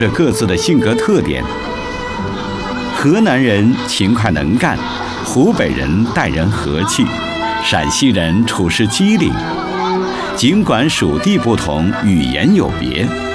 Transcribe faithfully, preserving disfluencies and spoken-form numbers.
着各自的性格特点。河南人勤快能干，湖北人待人和气，陕西人处事机灵。尽管属地不同，语言有别，